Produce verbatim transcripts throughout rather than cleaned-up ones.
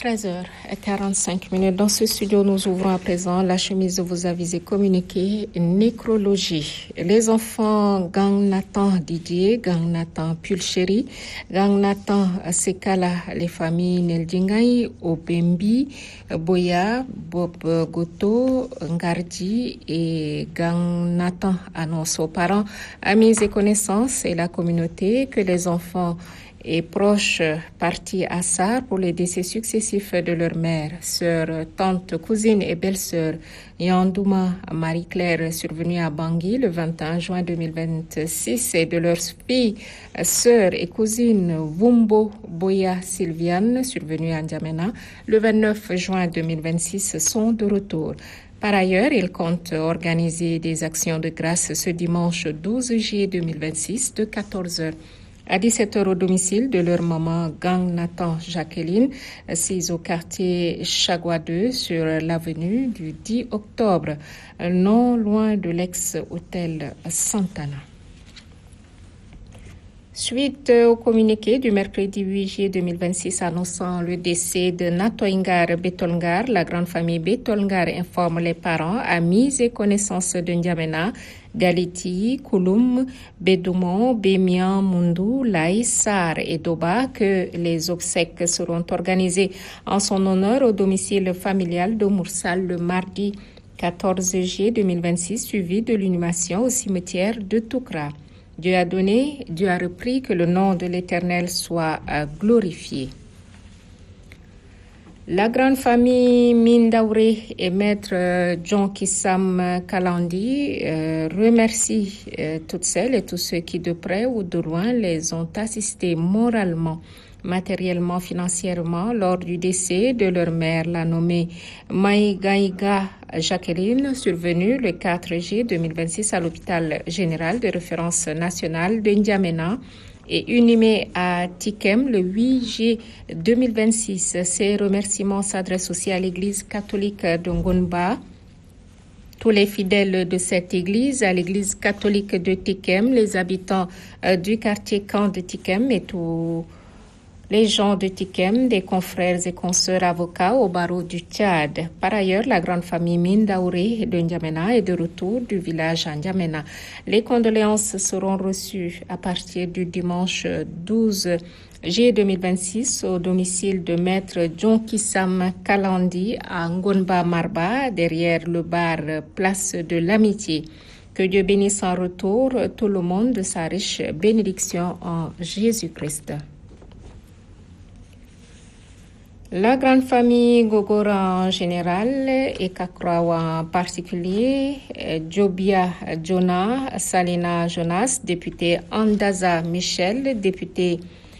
treize heures quarante-cinq minutes. Dans ce studio, nous ouvrons à présent la chemise de vos avisés communiqués, nécrologie. Les enfants Gang Nathan Didier, Gang Nathan Pulchéri, Gang Nathan Sekala, les familles Neldingay, Obembi, Boya, Bob Goto, Ngardi et Gang Nathan annoncent aux parents, amis et connaissances et la communauté que les enfants et proches partis à Sarre pour les décès successifs de leur mère, sœur, tante, cousine et belle-sœur Yandouma Marie-Claire, survenue à Bangui le vingt et un juin deux mille vingt-six, et de leurs filles, sœurs et cousines Wumbo Boya Sylviane, survenue à N'Djamena le vingt-neuf juin deux mille vingt-six, sont de retour. Par ailleurs, ils comptent organiser des actions de grâce ce dimanche douze juillet deux mille vingt-six de quatorze heures à dix-sept heures au domicile de leur maman Gang Nathan Jacqueline, assise au quartier Chagua deux sur l'avenue du dix octobre, non loin de l'ex-hôtel Santana. Suite au communiqué du mercredi huit juillet deux mille vingt-six annonçant le décès de Natoingar Betolngar, la grande famille Betolngar informe les parents, amis et connaissances de N'Djamena, Galiti, Kouloum, Bedoumon, Bémian, Mundou, Laï, Sar et Doba que les obsèques seront organisées en son honneur au domicile familial de Moursal le mardi quatorze juillet deux mille vingt-six, suivi de l'inhumation au cimetière de Toukra. Dieu a donné, Dieu a repris, que le nom de l'Éternel soit glorifié. La grande famille Mindaouré et maître John Kissam Kalandi euh, remercie euh, toutes celles et tous ceux qui de près ou de loin les ont assistés moralement, matériellement, financièrement lors du décès de leur mère, la nommée Maïgaïga Jacqueline, survenue le quatre juillet deux mille vingt-six à l'hôpital général de référence nationale de N'Djamena et inhumée à Tikem le huit juillet deux mille vingt-six. Ces remerciements s'adressent aussi à l'église catholique de Ngonba, tous les fidèles de cette église, à l'église catholique de Tikem, les habitants euh, du quartier camp de Tikem et tous les gens de Tikem, des confrères et consoeurs avocats au barreau du Tchad. Par ailleurs, la grande famille Mindaouré de N'Djamena est de retour du village à N'Djamena. Les condoléances seront reçues à partir du dimanche douze juillet deux mille vingt-six au domicile de maître John Kissam Kalandi à Ngonba Marba, derrière le bar Place de l'Amitié. Que Dieu bénisse en retour tout le monde de sa riche bénédiction en Jésus-Christ. La grande famille Gogora en général et Kakrawa en particulier, Jobia Jonah, Salina Jonas, député Andaza Michel, député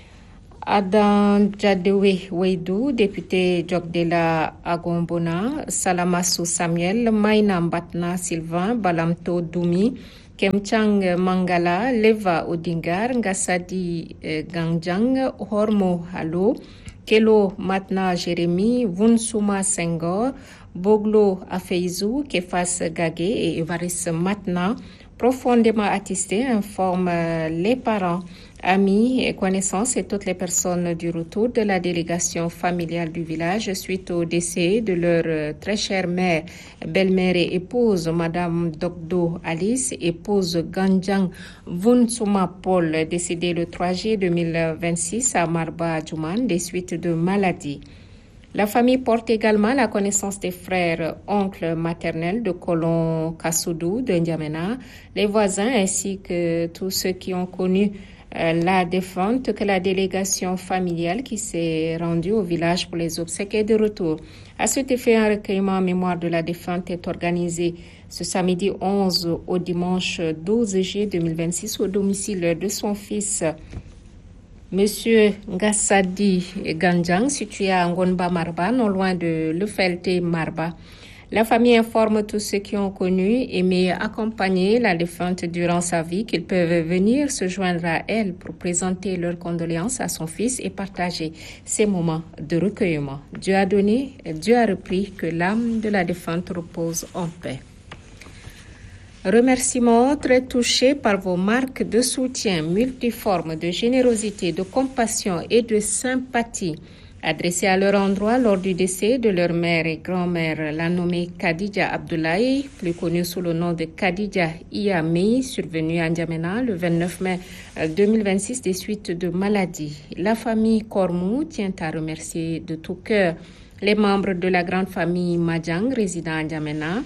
Adan Djadewe Weidou, député Jogdela Agombona, Salamassou Samuel, Maïna Mbatna Sylvain, Balamto Doumi, Kemchang Mangala, Leva Odingar, Ngassadi Gangjang, Hormo Halo, Kelo Matna Jérémy, Vunsuma Senghor, Boglo Afeizou, Kefas Gagé et Evaris Matna, profondément attestés, informent les parents, amis et connaissances et toutes les personnes du retour de la délégation familiale du village suite au décès de leur très chère mère, belle-mère et épouse, Madame Dokdo Alice, épouse Ganjang Vunsuma Paul, décédée le trois juillet deux mille vingt-six à Marba Djouman des suites de maladie. La famille porte également la connaissance des frères, oncles maternels de Colon Kassoudou de N'Djamena, les voisins ainsi que tous ceux qui ont connu euh, la défunte, que la délégation familiale qui s'est rendue au village pour les obsèques est de retour. À cet effet, un recueillement en mémoire de la défunte est organisé ce samedi onze au dimanche douze juillet deux mille vingt-six au domicile de son fils, Monsieur Ngassadi Ganjang, situé à Ngonba Marba, non loin de Lefelte Marba. La famille informe tous ceux qui ont connu, aimé, accompagné la défunte durant sa vie qu'ils peuvent venir se joindre à elle pour présenter leurs condoléances à son fils et partager ces moments de recueillement. Dieu a donné, Dieu a repris, que l'âme de la défunte repose en paix. Remerciements très touchés par vos marques de soutien multiformes, de générosité, de compassion et de sympathie Adressé à leur endroit lors du décès de leur mère et grand-mère, la nommée Khadija Abdoulaye, plus connue sous le nom de Khadija Iyamei, survenue à N'Djamena le vingt-neuf mai deux mille vingt-six des suites de maladie. La famille Kormou tient à remercier de tout cœur les membres de la grande famille Madiang résidant à N'Djamena,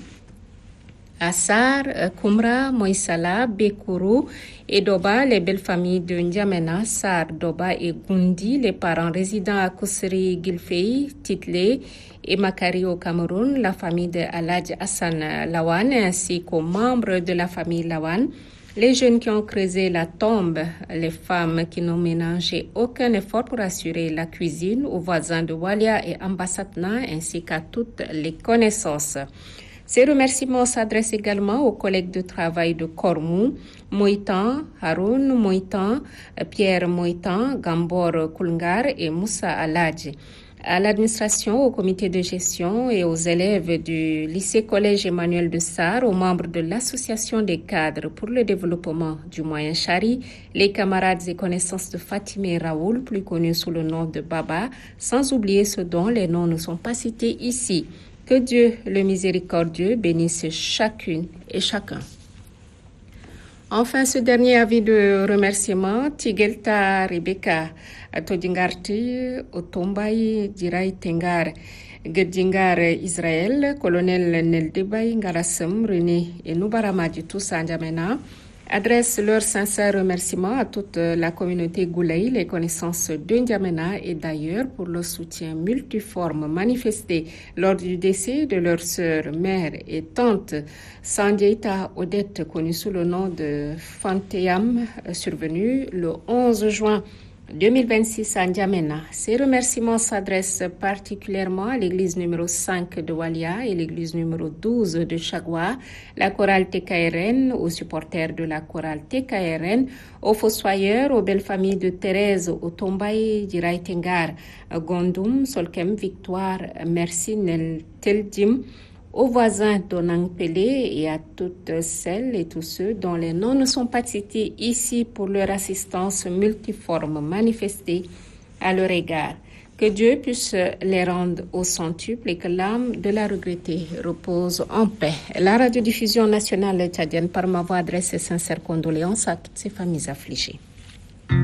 Assar, Koumra, Moïsala, Bekourou et Doba, les belles familles de N'Djamena, Sar, Doba et Gundi, les parents résidant à Kousseri, Gilfei, Titlé et Makari au Cameroun, la famille de Aladj Hassan Lawan ainsi qu'aux membres de la famille Lawan, les jeunes qui ont creusé la tombe, les femmes qui n'ont ménagé aucun effort pour assurer la cuisine, aux voisins de Walia et Ambassadna ainsi qu'à toutes les connaissances. Ces remerciements s'adressent également aux collègues de travail de Kormou, Moïtan, Haroun Moïtan, Pierre Moïtan, Gambor Koulngar et Moussa Aladji. À l'administration, au comité de gestion et aux élèves du lycée-collège Emmanuel de Sarr, aux membres de l'association des cadres pour le développement du Moyen Chari, les camarades et connaissances de Fatimé Raoul, plus connu sous le nom de Baba, sans oublier ceux dont les noms ne sont pas cités ici. Que Dieu, le miséricordieux, bénisse chacune et chacun. Enfin, ce dernier avis de remerciement, Tigelta Rebecca, Todingarti, Otombay, Dirai Tengar, Gedingar Israël, colonel Neldebay, Ngarasem, René et Noubaramadi, tous à N'Djamena, adressent leurs sincères remerciements à toute la communauté Goulaï, les connaissances de N'Djamena et d'ailleurs pour le soutien multiforme manifesté lors du décès de leur sœur, mère et tante Sandiaïta Odette, connue sous le nom de Fanteyam, survenue le onze juin deux mille vingt-six à N'Djamena. Ces remerciements s'adressent particulièrement à l'église numéro cinq de Walia et l'église numéro douze de Chagwa, la chorale T K R N, aux supporters de la chorale T K R N, aux fossoyeurs, aux belles familles de Thérèse, au Tombaï, Dirai Tengar, Gondoum, Solkem, Victoire, Merci, Nel Teldim, aux voisins d'Onang Pelé et à toutes celles et tous ceux dont les noms ne sont pas cités ici pour leur assistance multiforme manifestée à leur égard. Que Dieu puisse les rendre au centuple et que l'âme de la regrettée repose en paix. La radiodiffusion nationale tchadienne par ma voix adresse ses sincères condoléances à toutes ces familles affligées.